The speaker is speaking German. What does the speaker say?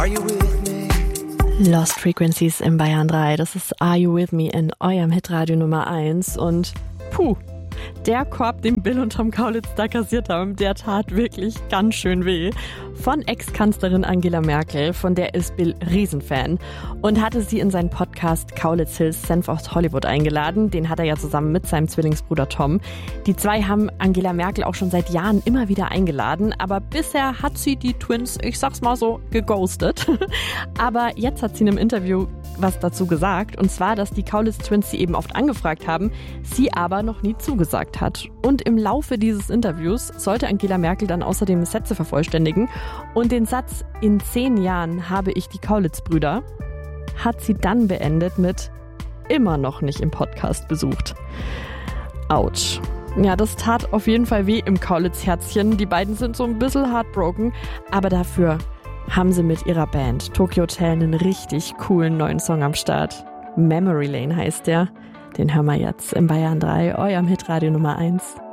Are you with me? Lost Frequencies in Bayern 3, das ist Are You With Me in eurem Hitradio Nummer 1 und der Korb, den Bill und Tom Kaulitz da kassiert haben, der tat wirklich ganz schön weh. Von Ex-Kanzlerin Angela Merkel, von der ist Bill Riesenfan und hatte sie in seinen Podcast Kaulitz Hills Senf aus Hollywood eingeladen. Den hat er ja zusammen mit seinem Zwillingsbruder Tom. Die zwei haben Angela Merkel auch schon seit Jahren immer wieder eingeladen, aber bisher hat sie die Twins, ich sag's mal so, geghostet. Aber jetzt hat sie in einem Interview was dazu gesagt, und zwar, dass die Kaulitz-Twins sie eben oft angefragt haben, sie aber noch nie zugesagt hat. Und im Laufe dieses Interviews sollte Angela Merkel dann außerdem Sätze vervollständigen und den Satz, in 10 Jahren habe ich die Kaulitz-Brüder, hat sie dann beendet mit immer noch nicht im Podcast besucht. Autsch. Ja, das tat auf jeden Fall weh im Kaulitz-Herzchen. Die beiden sind so ein bisschen heartbroken, aber dafür haben sie mit ihrer Band Tokyo Hotel einen richtig coolen neuen Song am Start. Memory Lane heißt der. Den hören wir jetzt in Bayern 3, eurem Hitradio Nummer 1.